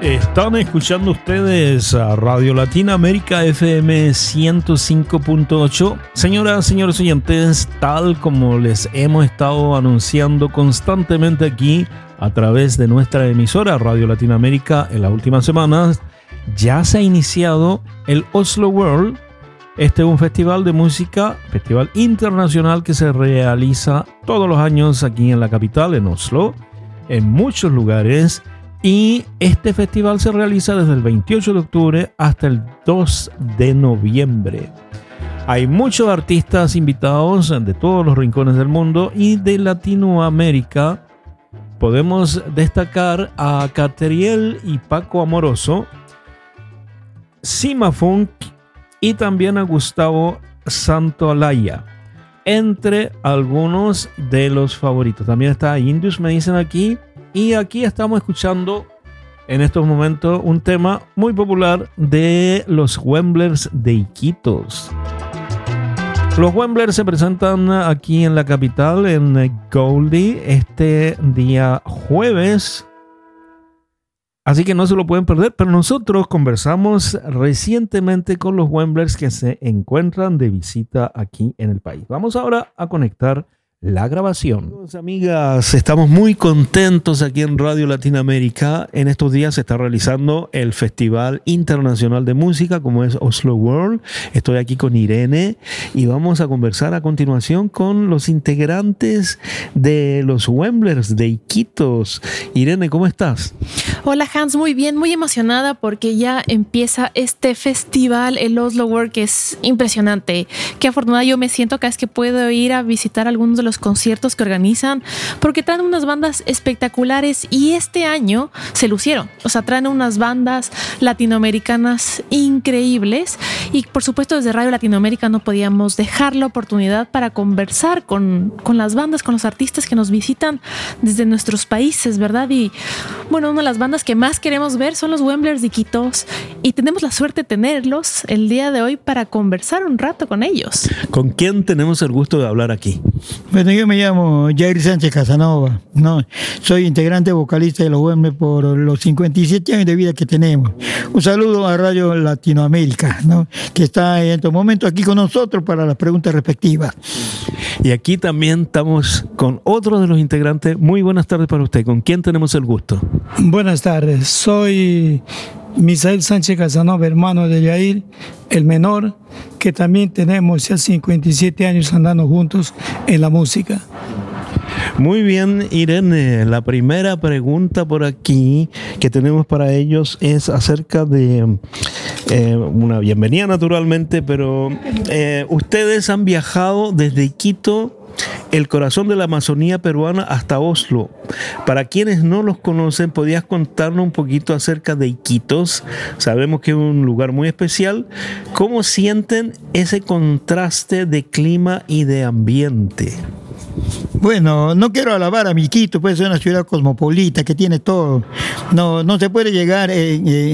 Están escuchando ustedes a Radio Latinoamérica FM 105.8. Señoras, señores oyentes, tal como les hemos estado anunciando constantemente aquí a través de nuestra emisora Radio Latinoamérica en las últimas semanas, ya se ha iniciado el Oslo World. Este es un festival de música, festival internacional que se realiza todos los años aquí en la capital, en Oslo, en muchos lugares. Y este festival se realiza desde el 28 de octubre hasta el 2 de noviembre. Hay muchos artistas invitados de todos los rincones del mundo y de Latinoamérica. Podemos destacar a Catriel y Paco Amoroso, Sima Funk y también a Gustavo Santaolalla, entre algunos de los favoritos. También está Indus, me dicen aquí. Y aquí estamos escuchando en estos momentos un tema muy popular de los Wemblers de Iquitos. Los Wemblers se presentan aquí en la capital, en Goldie, este día jueves. Así que no se lo pueden perder, pero nosotros conversamos recientemente con los Wemblers que se encuentran de visita aquí en el país. Vamos ahora a conectar la grabación. Amigos, amigas, estamos muy contentos aquí en Radio Latinoamérica. En estos días se está realizando el Festival Internacional de Música, como es Oslo World. Estoy aquí con Irene y vamos a conversar a continuación con los integrantes de los Wemblers de Iquitos. Irene, ¿cómo estás? Hola Hans, muy bien, muy emocionada porque ya empieza este festival, el Oslo World, que es impresionante. Qué afortunada yo me siento cada vez que puedo ir a visitar algunos de los conciertos que organizan, porque traen unas bandas espectaculares y este año se lucieron. O sea, traen unas bandas latinoamericanas increíbles y por supuesto desde Radio Latinoamérica no podíamos dejar la oportunidad para conversar con las bandas, con los artistas que nos visitan desde nuestros países, ¿verdad? Y bueno, una de las bandas que más queremos ver son los Wemblers de Iquitos y tenemos la suerte de tenerlos el día de hoy para conversar un rato con ellos. ¿Con quién tenemos el gusto de hablar aquí? Bueno, yo me llamo Jair Sánchez Casanova, ¿no? Soy integrante vocalista de los Wemblers por los 57 años de vida que tenemos. Un saludo a Radio Latinoamérica, ¿no? Que está en estos momentos aquí con nosotros para las preguntas respectivas. Y aquí también estamos con otro de los integrantes. Muy buenas tardes para usted. ¿Con quién tenemos el gusto? Buenas tardes, soy Misael Sánchez Casanova, hermano de Jair, el menor, que también tenemos ya 57 años andando juntos en la música. Muy bien, Irene, la primera pregunta por aquí que tenemos para ellos es acerca de una bienvenida naturalmente, pero ustedes han viajado desde Quito, el corazón de la Amazonía peruana, hasta Oslo. Para quienes no los conocen, ¿podrías contarnos un poquito acerca de Iquitos? Sabemos que es un lugar muy especial. ¿Cómo sienten ese contraste de clima y de ambiente? Bueno, no quiero alabar a mi Quito, pues es una ciudad cosmopolita que tiene todo. No se puede llegar